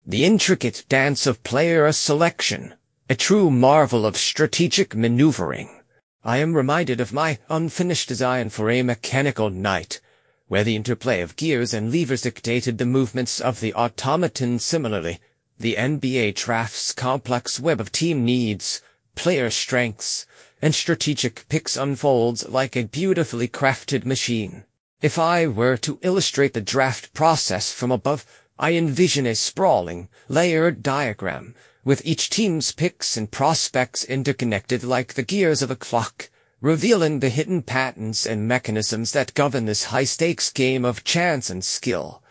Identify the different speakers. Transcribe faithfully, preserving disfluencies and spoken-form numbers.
Speaker 1: The intricate dance of player selection, a true marvel of strategic maneuvering. I am reminded of my unfinished design for a mechanical knight, where the interplay of gears and levers dictated the movements of the automaton. Similarly, the N B A Draft's complex web of team needs, player strengths, and strategic picks unfolds like a beautifully crafted machine. If I were to illustrate the draft process from above, I envision a sprawling, layered diagram, with each team's picks and prospects interconnected like the gears of a clock, revealing the hidden patterns and mechanisms that govern this high-stakes game of chance and skill.